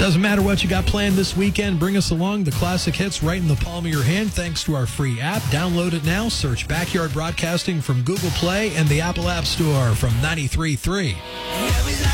Doesn't matter what you got planned this weekend, bring us along. The classic hits right in the palm of your hand thanks to our free app. Download it now. Search Backyard Broadcasting from Google Play and the Apple App Store from 93.3.